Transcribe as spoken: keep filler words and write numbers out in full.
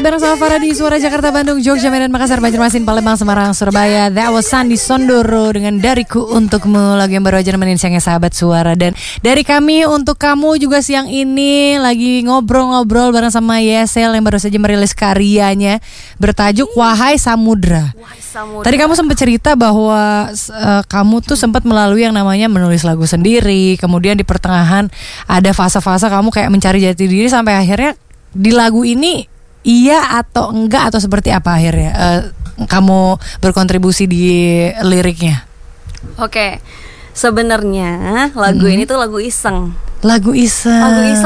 bareng sama Farah di Suara Jakarta, Bandung, Jogja, Medan, Makassar, Banjarmasin, Palembang, Semarang, Surabaya. That was Sandi Sondoro dengan Dariku Untukmu, lagu yang baru aja nemenin siangnya sahabat Suara. Dan dari kami untuk kamu juga siang ini lagi ngobrol-ngobrol bareng sama Yesel yang baru saja merilis karyanya bertajuk Wahai Samudra. Wahai Samudra. Tadi kamu sempat cerita bahwa uh, kamu tuh sempat melalui yang namanya menulis lagu sendiri. Kemudian di pertengahan ada fase-fase kamu kayak mencari jati diri sampai akhirnya di lagu ini iya atau enggak atau seperti apa akhirnya uh, kamu berkontribusi di liriknya? Oke, sebenarnya lagu hmm. ini tuh lagu iseng. Lagu iseng. Lagu iseng.